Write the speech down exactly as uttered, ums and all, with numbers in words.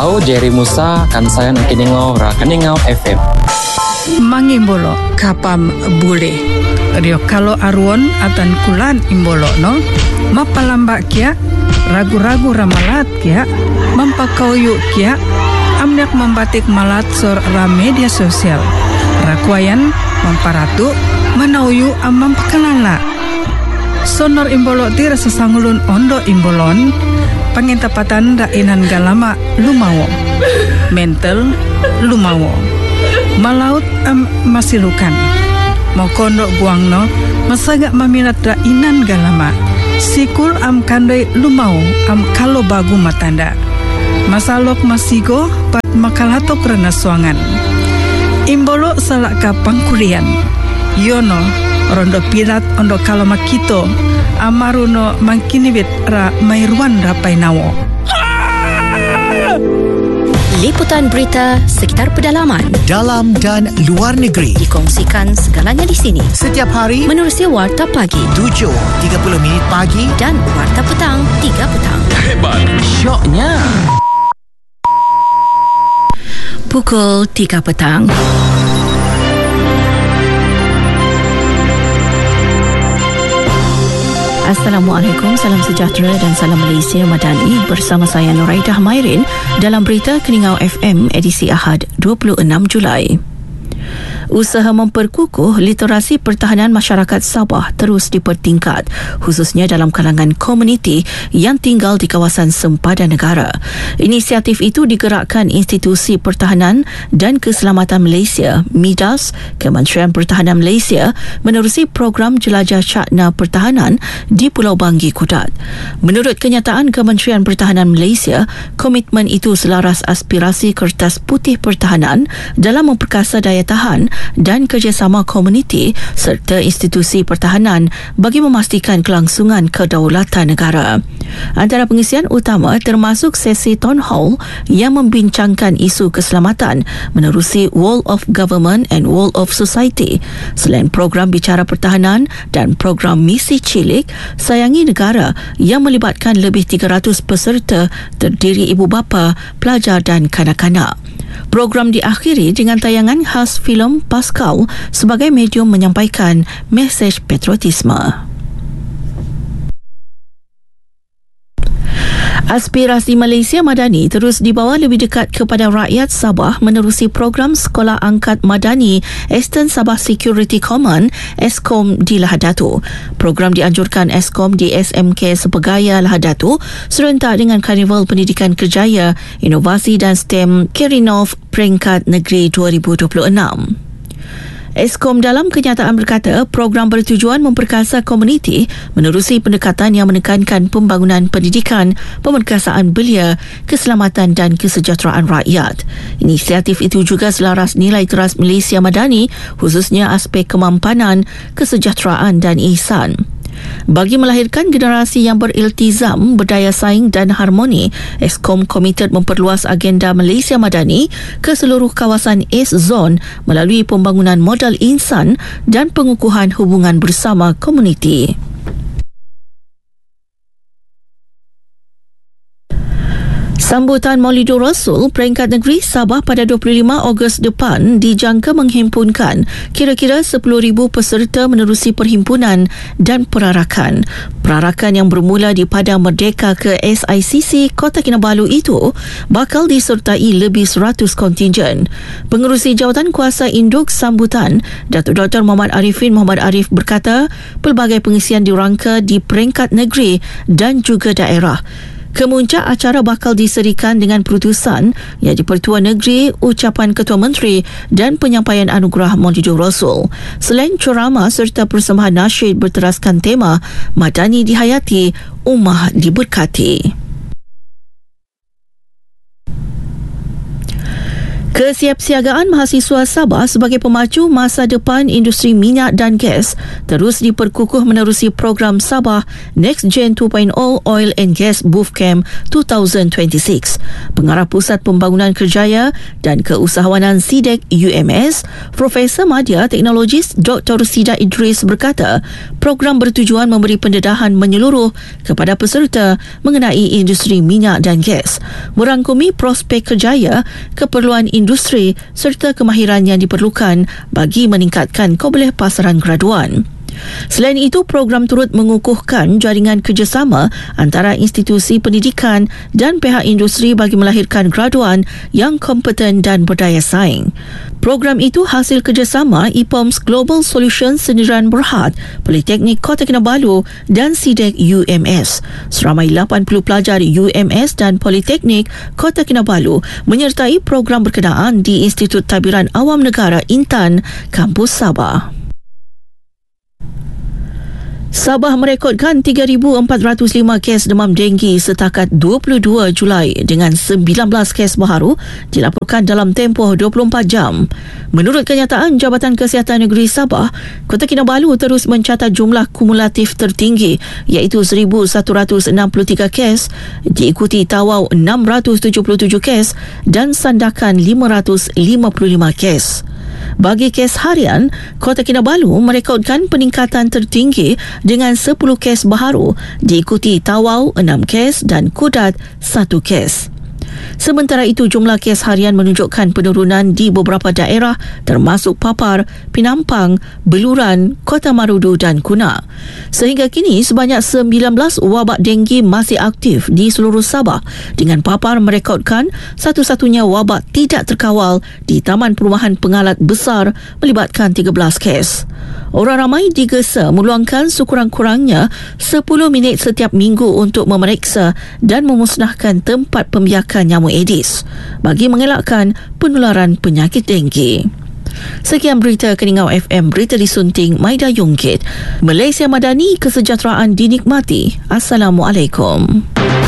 Tau Jerry Musa kan saya nak keningau ra keningau F M. Mangimbolo kapam bule. Rio kalau arwon atan kulan imbolo no. Mapalambak kia ragu-ragu ramalat kia mampakauyu kia amnyak membatik malat sor ra media sosial. Rakwayan memparatu manauyu amam pekalala. Sonor imbolo tir sesangulun ondo imbolon pangintapatan rainan galama lumawo. Mental lumawo. Malaut am masilukan. Mokondo guangno masaga maminat rainan galama. Sikul am kandai lumau am kalo bagu matanda. Masalok masigo pat makalatok rena suangan. Imbolo salak ka pangkurian. Yono rondo pirat ondo kalo makito amaruno mangkinibit ra mairwan rapai nawo. Liputan berita sekitar pedalaman, dalam dan luar negeri dikongsikan segalanya di sini. Setiap hari menerusi Warta Pagi tujuh tiga puluh minit pagi dan Warta Petang tiga petang. Hebat syoknya. Pukul tiga petang. Assalamualaikum, salam sejahtera dan salam Malaysia Madani bersama saya Nuraidah Mairin dalam berita Keningau F M edisi Ahad dua puluh enam Julai. Usaha memperkukuh literasi pertahanan masyarakat Sabah terus dipertingkat, khususnya dalam kalangan komuniti yang tinggal di kawasan sempadan negara. Inisiatif itu digerakkan Institusi Pertahanan dan Keselamatan Malaysia, MIDAS, Kementerian Pertahanan Malaysia menerusi program jelajah cakna pertahanan di Pulau Banggi, Kudat. Menurut kenyataan Kementerian Pertahanan Malaysia, komitmen itu selaras aspirasi Kertas Putih Pertahanan dalam memperkasa daya tahan dan kerjasama komuniti serta institusi pertahanan bagi memastikan kelangsungan kedaulatan negara. Antara pengisian utama termasuk sesi town hall yang membincangkan isu keselamatan menerusi Wall of Government and Wall of Society. Selain program bicara pertahanan dan program misi cilik sayangi negara yang melibatkan lebih tiga ratus peserta terdiri ibu bapa, pelajar dan kanak-kanak. Program diakhiri dengan tayangan khas filem Pascal sebagai medium menyampaikan mesej patriotisme. Aspirasi Malaysia Madani terus dibawa lebih dekat kepada rakyat Sabah menerusi program Sekolah Angkat Madani Eastern Sabah Security Command Eskom di Lahad Datu. Program dianjurkan Eskom di S M K Sepegaya Lahad Datu serentak dengan Karnival Pendidikan Kerjaya, Inovasi dan STEM Kirinov Peringkat Negeri dua ribu dua puluh enam. Eskom dalam kenyataan berkata program bertujuan memperkasa komuniti menerusi pendekatan yang menekankan pembangunan pendidikan, pemerkasaan belia, keselamatan dan kesejahteraan rakyat. Inisiatif itu juga selaras nilai teras Malaysia Madani khususnya aspek kemampanan, kesejahteraan dan ihsan. Bagi melahirkan generasi yang beriltizam, berdaya saing dan harmoni, Eskom komited memperluas agenda Malaysia Madani ke seluruh kawasan East Zone melalui pembangunan modal insan dan pengukuhan hubungan bersama komuniti. Sambutan Maulidur Rasul peringkat negeri Sabah pada dua puluh lima Ogos depan dijangka menghimpunkan kira-kira sepuluh ribu peserta menerusi perhimpunan dan perarakan. Perarakan yang bermula di Padang Merdeka ke S I C C Kota Kinabalu itu bakal disertai lebih seratus kontingen. Pengerusi Jawatan Kuasa Induk Sambutan, Datuk Doktor Muhammad Arifin Muhammad Arif berkata, pelbagai pengisian dirangka di peringkat negeri dan juga daerah. Kemuncak acara bakal diserikan dengan perutusan yang di-Pertua Negeri, ucapan Ketua Menteri dan penyampaian anugerah Maulidur Rasul. Selain ceramah serta persembahan nasyid berteraskan tema Madani dihayati, Ummah diberkati. Kesiapsiagaan mahasiswa Sabah sebagai pemacu masa depan industri minyak dan gas terus diperkukuh menerusi program Sabah Next Gen dua titik kosong Oil and Gas Bootcamp dua ribu dua puluh enam. Pengarah Pusat Pembangunan Kerjaya dan Keusahawanan S I D E C U M S, Profesor Madya Teknologis Doktor Sida Idris berkata, program bertujuan memberi pendedahan menyeluruh kepada peserta mengenai industri minyak dan gas, merangkumi prospek kerjaya, keperluan industri serta kemahiran yang diperlukan bagi meningkatkan keboleh pasaran graduan. Selain itu, program turut mengukuhkan jaringan kerjasama antara institusi pendidikan dan pihak industri bagi melahirkan graduan yang kompeten dan berdaya saing. Program itu hasil kerjasama I P O M S Global Solutions Sendirian Berhad, Politeknik Kota Kinabalu dan S I D E C U M S. Seramai lapan puluh pelajar U M S dan Politeknik Kota Kinabalu menyertai program berkenaan di Institut Tabiran Awam Negara Intan, Kampus Sabah. Sabah merekodkan tiga ribu empat ratus lima kes demam denggi setakat dua puluh dua Julai dengan sembilan belas kes baharu dilaporkan dalam tempoh dua puluh empat jam. Menurut kenyataan Jabatan Kesihatan Negeri Sabah, Kota Kinabalu terus mencatat jumlah kumulatif tertinggi iaitu seribu satu ratus enam puluh tiga kes, diikuti Tawau enam ratus tujuh puluh tujuh kes dan Sandakan lima ratus lima puluh lima kes. Bagi kes harian, Kota Kinabalu merekodkan peningkatan tertinggi dengan sepuluh kes baharu, diikuti Tawau enam kes dan Kudat satu kes. Sementara itu, jumlah kes harian menunjukkan penurunan di beberapa daerah termasuk Papar, Pinampang, Beluran, Kota Marudu dan Kuna. Sehingga kini, sebanyak sembilan belas wabak denggi masih aktif di seluruh Sabah dengan Papar merekodkan satu-satunya wabak tidak terkawal di Taman Perumahan Pengalat Besar melibatkan tiga belas kes. Orang ramai digesa meluangkan sekurang-kurangnya sepuluh minit setiap minggu untuk memeriksa dan memusnahkan tempat pembiakan nyamuk Aedes bagi mengelakkan penularan penyakit denggi. Sekian berita Keningau F M, berita disunting Maida Yungkit. Malaysia Madani, kesejahteraan dinikmati. Assalamualaikum.